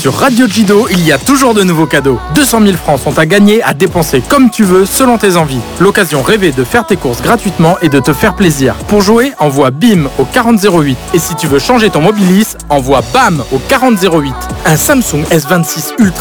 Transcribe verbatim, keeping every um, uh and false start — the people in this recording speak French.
Sur Radio Jido, il y a toujours de nouveaux cadeaux. deux cent mille francs sont à gagner, à dépenser comme tu veux, selon tes envies. L'occasion rêvée de faire tes courses gratuitement et de te faire plaisir. Pour jouer, envoie BIM au quarante zéro huit. Et si tu veux changer ton Mobilis, envoie BAM au quarante zéro huit. Un Samsung S vingt-six Ultra